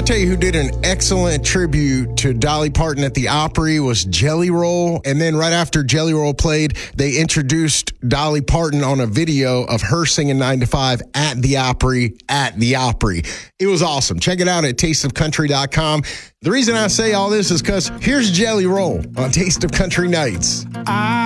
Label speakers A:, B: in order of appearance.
A: tell you who did an excellent tribute to Dolly Parton at the Opry was Jelly Roll. And then right after Jelly Roll played, they introduced Dolly Parton on a video of her singing 9 to 5 at the Opry. It was awesome. Check it out at tasteofcountry.com. The reason I say all this is because here's Jelly Roll on Taste of Country Nights.